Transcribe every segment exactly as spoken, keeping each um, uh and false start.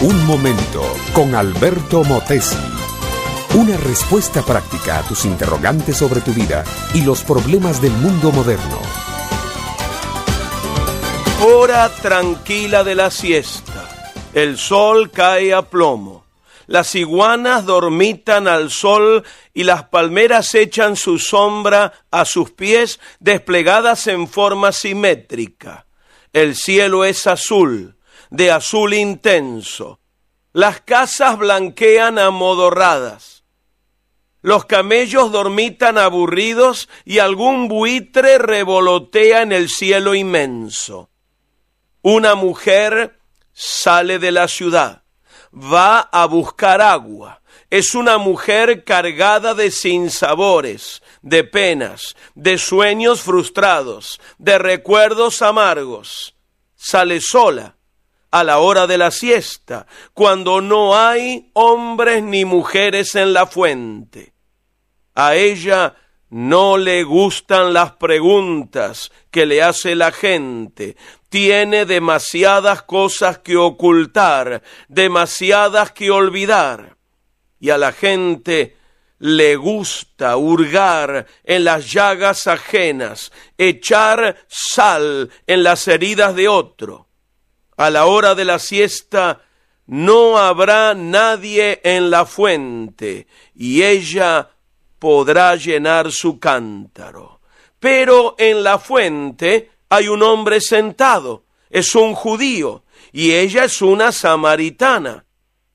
Un momento con Alberto Motesi. Una respuesta práctica a tus interrogantes sobre tu vida y los problemas del mundo moderno. Hora tranquila de la siesta. El sol cae a plomo. Las iguanas dormitan al sol y las palmeras echan su sombra a sus pies desplegadas en forma simétrica. El cielo es azul, de azul intenso. Las casas blanquean amodorradas. Los camellos dormitan aburridos y algún buitre revolotea en el cielo inmenso. Una mujer sale de la ciudad, va a buscar agua. Es una mujer cargada de sinsabores, de penas, de sueños frustrados, de recuerdos amargos. Sale sola a la hora de la siesta, cuando no hay hombres ni mujeres en la fuente. A ella no le gustan las preguntas que le hace la gente. Tiene demasiadas cosas que ocultar, demasiadas que olvidar. Y a la gente le gusta hurgar en las llagas ajenas, echar sal en las heridas de otro. A la hora de la siesta no habrá nadie en la fuente y ella podrá llenar su cántaro. Pero en la fuente hay un hombre sentado, es un judío, y ella es una samaritana.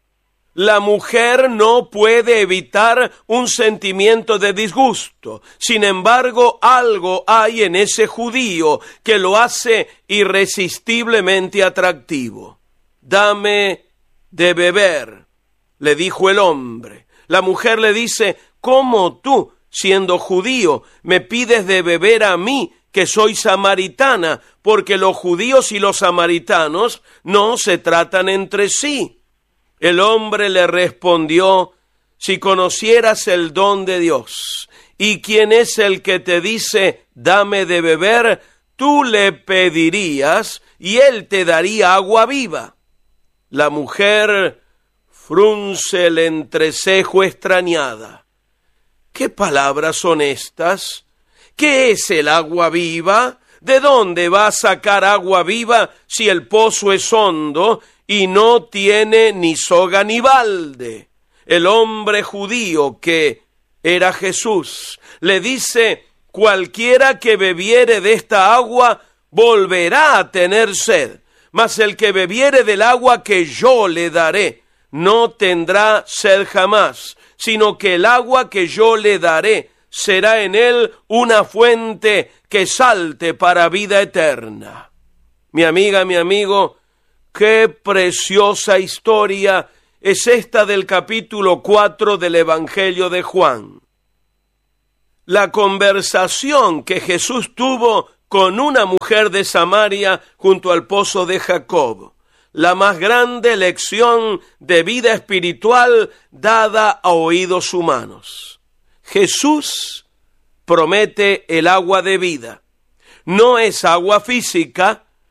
La mujer no puede evitar un sentimiento de disgusto. Sin embargo, algo hay en ese judío que lo hace irresistiblemente atractivo. Dame de beber, le dijo el hombre. La mujer le dice, ¿cómo tú, siendo judío, me pides de beber a mí, que soy samaritana? Porque los judíos y los samaritanos no se tratan entre sí. El hombre le respondió, si conocieras el don de Dios, y quién es el que te dice, dame de beber, tú le pedirías, y él te daría agua viva. La mujer frunce el entrecejo extrañada. ¿Qué palabras son estas? ¿Qué es el agua viva? ¿De dónde va a sacar agua viva si el pozo es hondo y no tiene ni soga ni balde? El hombre judío, que era Jesús, le dice, cualquiera que bebiere de esta agua volverá a tener sed, mas el que bebiere del agua que yo le daré no tendrá sed jamás, sino que el agua que yo le daré será en él una fuente que salte para vida eterna. Mi amiga, mi amigo, qué preciosa historia es esta del capítulo cuatro del Evangelio de Juan. La conversación que Jesús tuvo con una mujer de Samaria junto al pozo de Jacob. La más grande lección de vida espiritual dada a oídos humanos. Jesús promete el agua de vida. No es agua física,